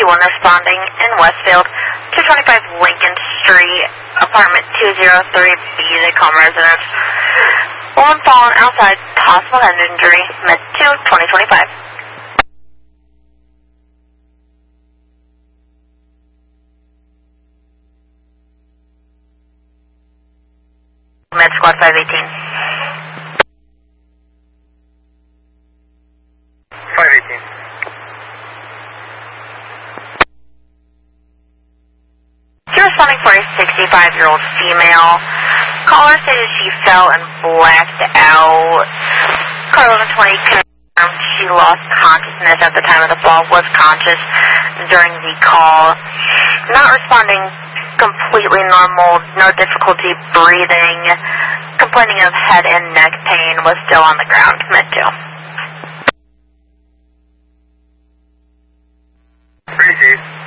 221 responding in Westfield, 225 Lincoln Street, apartment 203B, they call residents. One fallen outside, possible head injury, med 2, 2025. Med squad 518. 518. You're responding for a 65-year-old female. Caller stated she fell and blacked out. Car 1120 confirmed she lost consciousness at the time of the fall, was conscious during the call. Not responding, completely normal, no difficulty breathing. Complaining of head and neck pain, was still on the ground, med 2. Appreciate it.